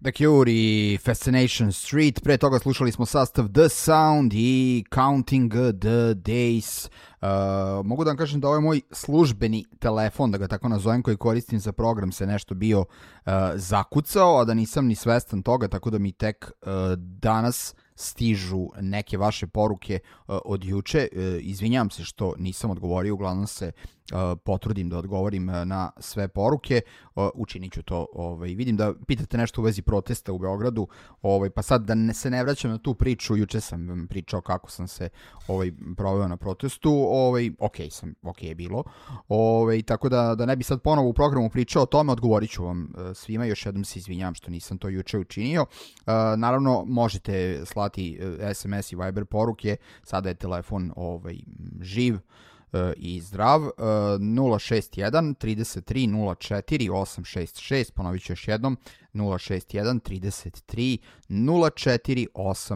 The Cure i Fascination Street, pre toga slušali smo sastav The Sound i Counting the Days. Mogu da vam kažem da ovo je moj službeni telefon, da ga tako nazovem, koji koristim za program, se nešto bio zakucao, a da nisam ni svestan toga, tako da mi tek danas stižu neke vaše poruke od juče. Izvinjam se što nisam odgovorio, uglavnom se potrudim da odgovorim na sve poruke. Učinit ću to. Vidim da pitate nešto u vezi protesta u Beogradu, pa sad da se ne vraćam na tu priču, juče sam vam pričao kako sam se proveo na protestu. Ok je bilo. Tako da ne bi sad ponovo u programu pričao o tome, odgovorit ću vam svima. Još jednom se izvinjam što nisam to juče učinio. Naravno, možete slati SMS i Viber poruke. Sada je telefon živ i zdrav. 061 33 04 866, ponovit ću još jednom, 061 33 04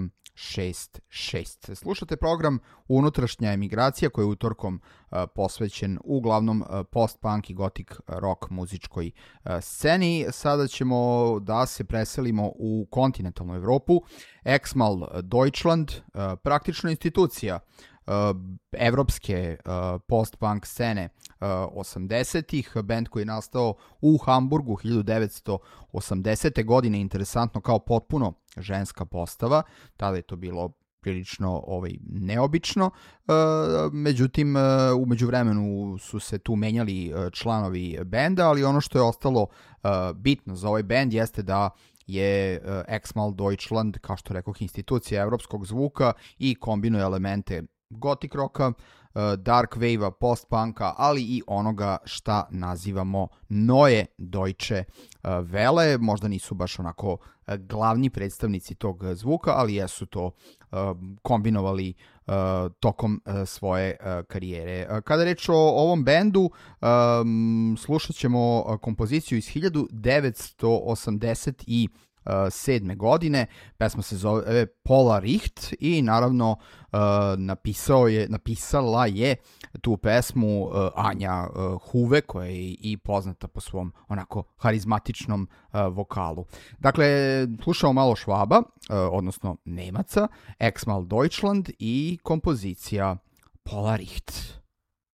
866. Slušate program Unutrašnja emigracija, koji je utorkom posvećen uglavnom post-punk i gothic rock muzičkoj sceni. Sada ćemo da se preselimo u kontinentalnu Evropu. Exmal Deutschland, praktično institucija evropske post-punk scene 80-ih, band koji je nastao u Hamburgu 1980. godine, interesantno kao potpuno ženska postava, tada je to bilo prilično neobično, međutim u međuvremenu su se tu menjali članovi benda, ali ono što je ostalo bitno za ovaj band jeste da je Exmal Deutschland, kao što rekoh, institucija evropskog zvuka i kombinuje elemente gothic rocka, dark wave-a, post-punka, ali i onoga šta nazivamo Neue Deutsche Welle. Možda nisu baš onako glavni predstavnici tog zvuka, ali jesu to kombinovali tokom svoje karijere. Kada je reč o ovom bendu, slušat ćemo kompoziciju iz 1987. godine. Pesma se zove Paula Richt i naravno napisala je tu pesmu Anja Huve, koja je i poznata po svom onako harizmatičnom vokalu. Dakle, slušamo malo Švaba, odnosno Nemaca, Exmal Deutschland i kompozicija Paula Richt.